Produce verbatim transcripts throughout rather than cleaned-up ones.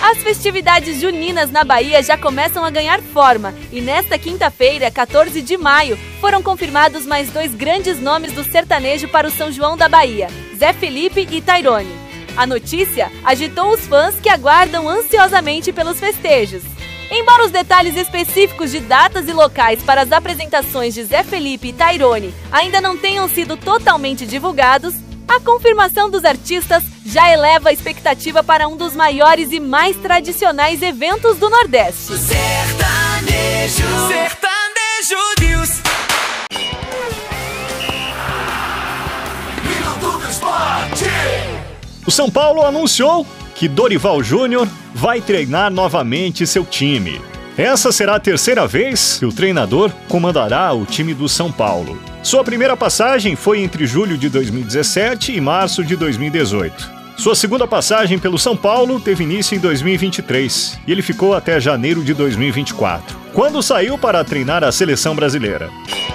As festividades juninas na Bahia já começam a ganhar forma e nesta quinta-feira, quatorze de maio, foram confirmados mais dois grandes nomes do sertanejo para o São João da Bahia, Zé Felipe e Tairone. A notícia agitou os fãs que aguardam ansiosamente pelos festejos. Embora os detalhes específicos de datas e locais para as apresentações de Zé Felipe e Tairone ainda não tenham sido totalmente divulgados, a confirmação dos artistas já eleva a expectativa para um dos maiores e mais tradicionais eventos do Nordeste. Sertanejo, sertanejo News. O São Paulo anunciou que Dorival Júnior vai treinar novamente seu time. Essa será a terceira vez que o treinador comandará o time do São Paulo. Sua primeira passagem foi entre julho de dois mil e dezessete e março de dois mil e dezoito. Sua segunda passagem pelo São Paulo teve início em dois mil e vinte e três e ele ficou até janeiro de dois mil e vinte e quatro, quando saiu para treinar a seleção brasileira.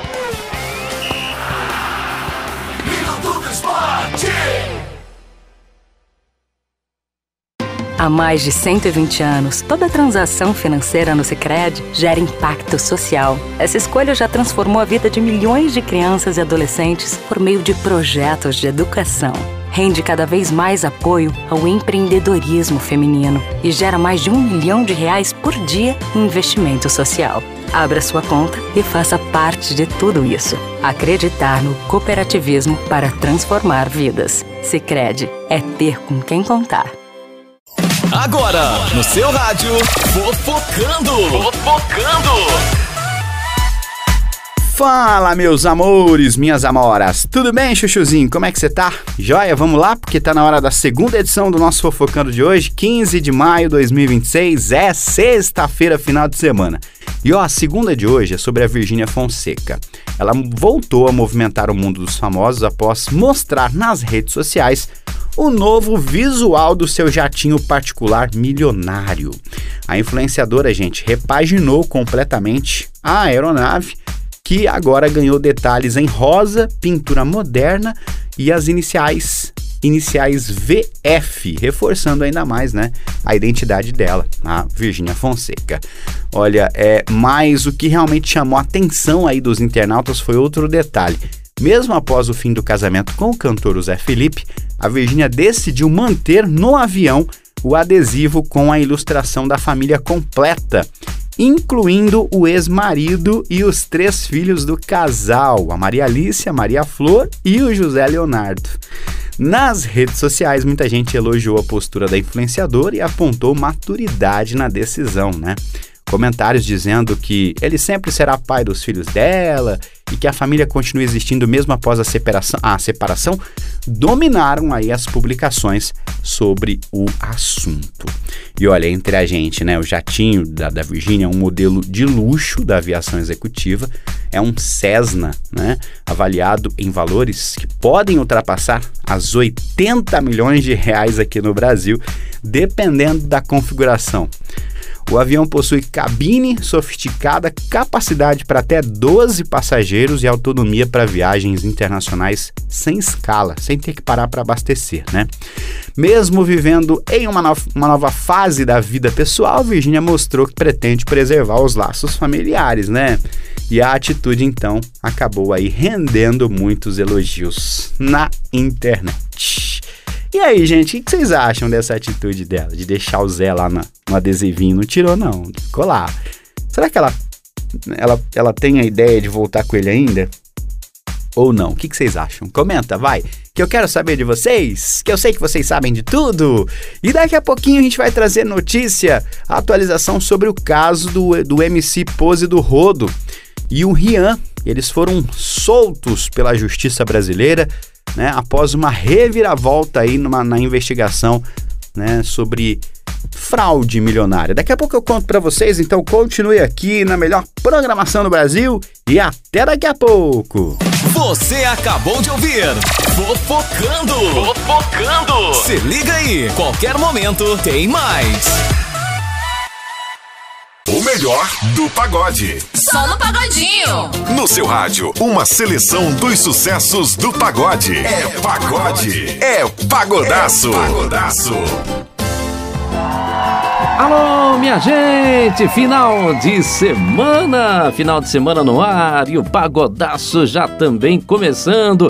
Há mais de cento e vinte anos, toda transação financeira no Sicredi gera impacto social. Essa escolha já transformou a vida de milhões de crianças e adolescentes por meio de projetos de educação. Rende cada vez mais apoio ao empreendedorismo feminino e gera mais de um milhão de reais por dia em investimento social. Abra sua conta e faça parte de tudo isso. Acreditar no cooperativismo para transformar vidas. Sicredi é ter com quem contar. Agora, no seu rádio, Fofocando! Fofocando! Fala, meus amores, minhas amoras. Tudo bem, chuchuzinho? Como é que você tá? Joia? Vamos lá? Porque tá na hora da segunda edição do nosso Fofocando de hoje, quinze de maio de dois mil e vinte e seis. É sexta-feira, final de semana. E ó, a segunda de hoje é sobre a Virgínia Fonseca. Ela voltou a movimentar o mundo dos famosos após mostrar nas redes sociais o novo visual do seu jatinho particular milionário. A influenciadora, gente, repaginou completamente a aeronave, que agora ganhou detalhes em rosa, pintura moderna e as iniciais, iniciais V F, reforçando ainda mais, né, a identidade dela, a Virgínia Fonseca. Olha, é, mas o que realmente chamou a atenção aí dos internautas foi outro detalhe. Mesmo após o fim do casamento com o cantor Zé Felipe, a Virgínia decidiu manter no avião o adesivo com a ilustração da família completa, incluindo o ex-marido e os três filhos do casal, a Maria Alice, a Maria Flor e o José Leonardo. Nas redes sociais, muita gente elogiou a postura da influenciadora e apontou maturidade na decisão, né? Comentários dizendo que ele sempre será pai dos filhos dela e que a família continua existindo mesmo após a separação, a separação dominaram aí as publicações sobre o assunto. E olha, entre a gente, né, o jatinho da, da Virgínia é um modelo de luxo da aviação executiva, é um Cessna, né, avaliado em valores que podem ultrapassar as oitenta milhões de reais aqui no Brasil, dependendo da configuração. O avião possui cabine sofisticada, capacidade para até doze passageiros e autonomia para viagens internacionais sem escala, sem ter que parar para abastecer, né? Mesmo vivendo em uma, no- uma nova fase da vida pessoal, Virgínia mostrou que pretende preservar os laços familiares, né? E a atitude, então, acabou aí rendendo muitos elogios na internet. E aí, gente, o que vocês acham dessa atitude dela, de deixar o Zé lá na, no adesivinho? Não tirou, não, ficou lá. Será que ela, ela, ela tem a ideia de voltar com ele ainda? Ou não? O que vocês acham? Comenta, vai, que eu quero saber de vocês, que eu sei que vocês sabem de tudo. E daqui a pouquinho a gente vai trazer notícia, atualização sobre o caso do, do M C Pose do Rodo e o Rian. Eles foram soltos pela justiça brasileira, né, após uma reviravolta aí numa, na investigação, né, sobre fraude milionária. Daqui a pouco eu conto pra vocês, então continue aqui na melhor programação do Brasil e até daqui a pouco. Você acabou de ouvir Fofocando! Fofocando! Se liga aí, qualquer momento tem mais. O melhor do pagode. Só no Pagodinho. No seu rádio, uma seleção dos sucessos do pagode. É pagode. É pagodaço. É pagodaço. Alô, minha gente! Final de semana! Final de semana no ar e o Pagodaço já também começando.